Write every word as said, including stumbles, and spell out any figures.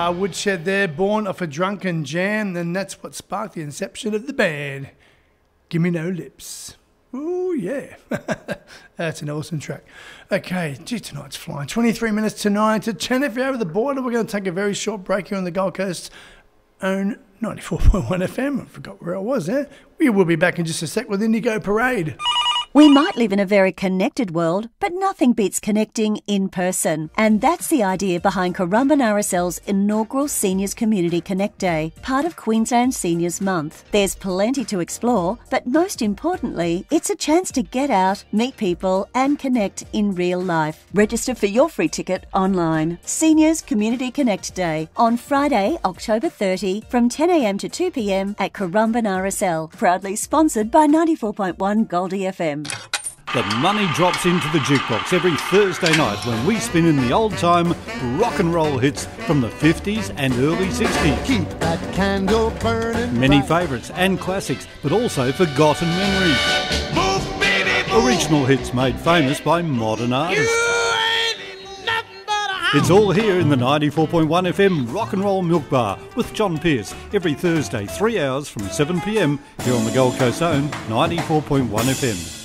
uh, Woodshed there, born off a drunken jam, and that's what sparked the inception of the band. Gimme No Lips. Ooh, yeah. That's an awesome track. Okay, gee, tonight's flying. twenty-three minutes to nine to ten. If you're over the border, we're going to take a very short break here on the Gold Coast's own ninety-four point one F M. I forgot where I was there. We will be back in just a sec with Indigo Parade. We might live in a very connected world, but nothing beats connecting in person. And that's the idea behind Currumbin R S L's inaugural Seniors Community Connect Day, part of Queensland Seniors Month. There's plenty to explore, but most importantly, it's a chance to get out, meet people, and connect in real life. Register for your free ticket online. Seniors Community Connect Day on Friday, October thirtieth from ten a m to two p m at Currumbin R S L. Proudly sponsored by ninety-four point one Goldie F M. The money drops into the jukebox every Thursday night when we spin in the old-time rock and roll hits from the fifties and early sixties. Keep that candle burning. Many favourites and classics, but also forgotten memories. Move, baby, move. Original hits made famous by modern artists. It's all here in the ninety-four point one F M Rock and Roll Milk Bar with John Pearce every Thursday, three hours from seven p m here on the Gold Coast's own ninety-four point one F M.